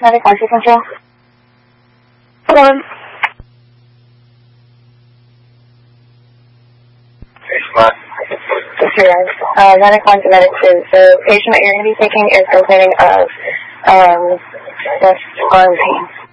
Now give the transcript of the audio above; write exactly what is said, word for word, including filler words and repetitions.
Medic Archie Control. Hello. Uh, Medic one to Medic two. The patient that you're going to be taking is complaining of um, chest arm pain.